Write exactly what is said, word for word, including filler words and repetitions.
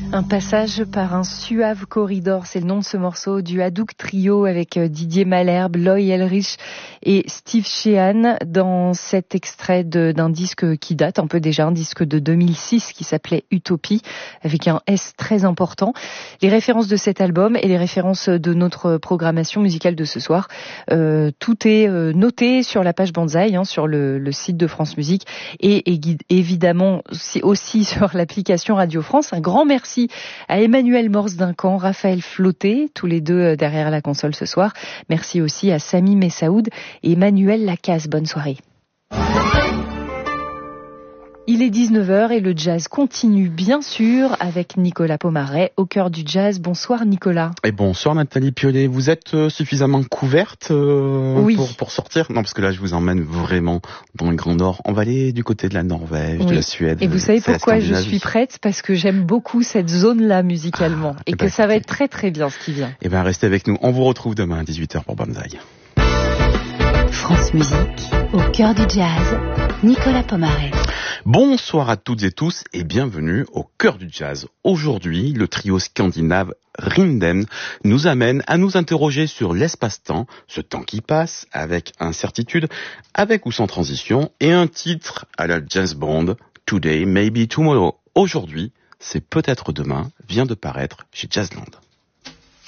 Un passage par un suave corridor, c'est le nom de ce morceau du Hadouk Trio avec Didier Malherbe, Loïc Elrich et Steve Sheehan dans cet extrait de, d'un disque qui date un peu déjà, un disque de deux mille six qui s'appelait Utopie avec un S très important. Les références de cet album et les références de notre programmation musicale de ce soir, euh, tout est euh, noté sur la page Banzai, hein, sur le, le site de France Musique et, et évidemment aussi, aussi sur l'application Radio France. Un grand merci à Emmanuel Morse-Duncan, Raphaël Flauté, tous les deux derrière la console ce soir. Merci aussi à Sami Messaoud et Emmanuel Lacaze. Bonne soirée. Il est dix-neuf heures et le jazz continue bien sûr avec Nicolas Pomaret au cœur du jazz. Bonsoir Nicolas. Et bonsoir Nathalie Piolet. Vous êtes euh, suffisamment couverte euh, oui. pour, pour sortir? Non, parce que là je vous emmène vraiment dans le Grand Nord. On va aller du côté de la Norvège, oui. de la Suède. Et vous savez pourquoi je suis prête? Parce que j'aime beaucoup cette zone-là musicalement ah, et, et que ben, ça va être très très bien ce qui vient. Et bien restez avec nous. On vous retrouve demain à dix-huit heures pour Banzai. France Musique, au cœur du jazz, Nicolas Pomaret. Bonsoir à toutes et tous et bienvenue au cœur du jazz. Aujourd'hui, le trio scandinave Rindem nous amène à nous interroger sur l'espace-temps, ce temps qui passe avec incertitude, avec ou sans transition, et un titre à la jazz band, Today, Maybe Tomorrow. Aujourd'hui, c'est peut-être demain, vient de paraître chez Jazzland.